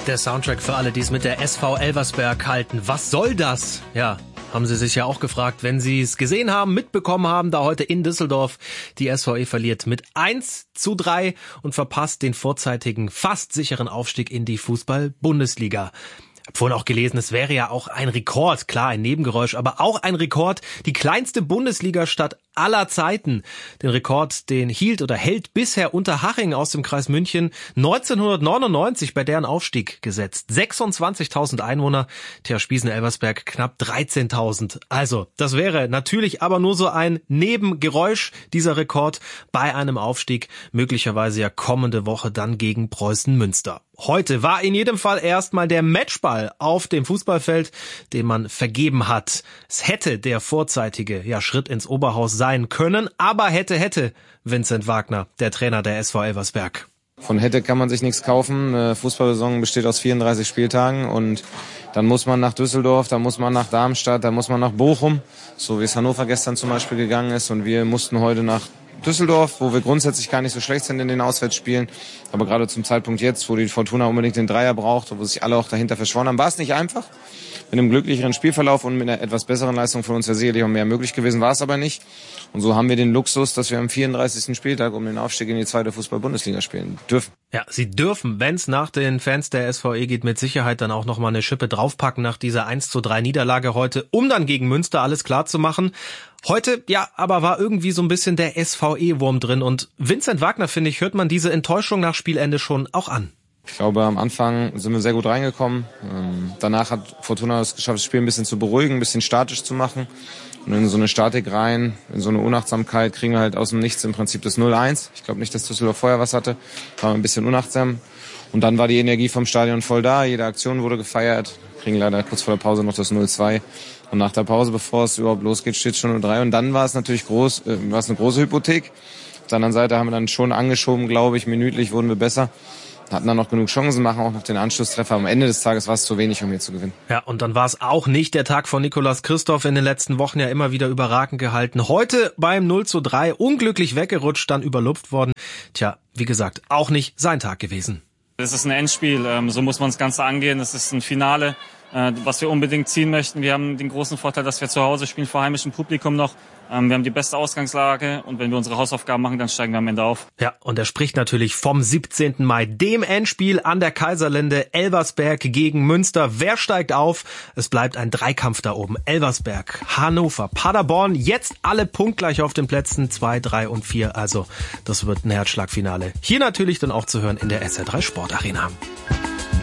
Der Soundtrack für alle, die es mit der SV Elversberg halten. Was soll das? Ja, haben Sie sich ja auch gefragt, wenn Sie es gesehen haben, mitbekommen haben, da heute in Düsseldorf die SVE verliert mit 1:3 und verpasst den vorzeitigen, fast sicheren Aufstieg in die Fußball-Bundesliga. Hab vorhin auch gelesen, es wäre ja auch ein Rekord, klar, ein Nebengeräusch, aber auch ein Rekord, die kleinste Bundesliga-Stadt aller Zeiten. Den Rekord, den hielt oder hält bisher Unterhaching aus dem Kreis München 1999 bei deren Aufstieg gesetzt. 26.000 Einwohner, TH Spiesen-Elversberg knapp 13.000. Also, das wäre natürlich aber nur so ein Nebengeräusch, dieser Rekord bei einem Aufstieg, möglicherweise ja kommende Woche dann gegen Preußen Münster. Heute war in jedem Fall erstmal der Matchball auf dem Fußballfeld, den man vergeben hat. Es hätte der vorzeitige Schritt ins Oberhaus sein können, aber hätte Vincent Wagner, der Trainer der SV Elversberg. Von hätte kann man sich nichts kaufen. Eine Fußballsaison besteht aus 34 Spieltagen und dann muss man nach Düsseldorf, dann muss man nach Darmstadt, dann muss man nach Bochum, so wie es Hannover gestern zum Beispiel gegangen ist, und wir mussten heute nach Düsseldorf, wo wir grundsätzlich gar nicht so schlecht sind in den Auswärtsspielen. Aber gerade zum Zeitpunkt jetzt, wo die Fortuna unbedingt den Dreier braucht, wo sich alle auch dahinter verschworen haben, war es nicht einfach. Mit einem glücklicheren Spielverlauf und mit einer etwas besseren Leistung von uns wäre sicherlich auch mehr möglich gewesen, war es aber nicht. Und so haben wir den Luxus, dass wir am 34. Spieltag um den Aufstieg in die zweite Fußball-Bundesliga spielen dürfen. Ja, sie dürfen, wenn es nach den Fans der SVE geht, mit Sicherheit dann auch nochmal eine Schippe draufpacken nach dieser 1:3 Niederlage heute, um dann gegen Münster alles klar zu machen. Heute, ja, aber war irgendwie so ein bisschen der SVE-Wurm drin, und Vincent Wagner, finde ich, hört man diese Enttäuschung nach Spielende schon auch an. Ich glaube, am Anfang sind wir sehr gut reingekommen. Danach hat Fortuna es geschafft, das Spiel ein bisschen zu beruhigen, ein bisschen statisch zu machen. Und in so eine Statik rein, in so eine Unachtsamkeit, kriegen wir halt aus dem Nichts im Prinzip das 0:1. Ich glaube nicht, dass Düsseldorf vorher was hatte. War ein bisschen unachtsam. Und dann war die Energie vom Stadion voll da. Jede Aktion wurde gefeiert. Kriegen leider kurz vor der Pause noch das 0:2. Und nach der Pause, bevor es überhaupt losgeht, steht schon 0:3. Und dann war es natürlich eine große Hypothek. Auf der anderen Seite haben wir dann schon angeschoben, glaube ich. Minütlich wurden wir besser. Hatten dann noch genug Chancen, machen auch noch den Anschlusstreffer. Am Ende des Tages war es zu wenig, um hier zu gewinnen. Ja, und dann war es auch nicht der Tag von Nicolas Christoph, in den letzten Wochen ja immer wieder überragend gehalten. Heute beim 0:3 unglücklich weggerutscht, dann überlupft worden. Tja, wie gesagt, auch nicht sein Tag gewesen. Das ist ein Endspiel, so muss man das Ganze angehen. Das ist ein Finale, was wir unbedingt ziehen möchten. Wir haben den großen Vorteil, dass wir zu Hause spielen, vor heimischem Publikum noch. Wir haben die beste Ausgangslage, und wenn wir unsere Hausaufgaben machen, dann steigen wir am Ende auf. Ja, und er spricht natürlich vom 17. Mai, dem Endspiel an der Kaiserlinde, Elversberg gegen Münster. Wer steigt auf? Es bleibt ein Dreikampf da oben. Elversberg, Hannover, Paderborn, jetzt alle punktgleich auf den Plätzen 2, 3 und 4. Also das wird ein Herzschlagfinale. Hier natürlich dann auch zu hören in der SR3 Sportarena.